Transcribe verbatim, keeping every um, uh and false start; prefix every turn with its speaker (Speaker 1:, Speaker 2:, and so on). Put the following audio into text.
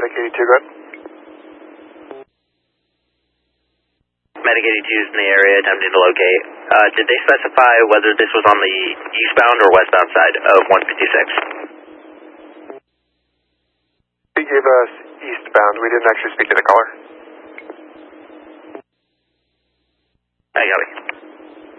Speaker 1: Medic eighty-two, go ahead.
Speaker 2: Medic eighty-two is in the area attempting to locate. Uh, did they specify whether this was on the eastbound or westbound side of one fifty-six?
Speaker 1: He gave us eastbound. We didn't actually speak to the caller.
Speaker 2: I got it.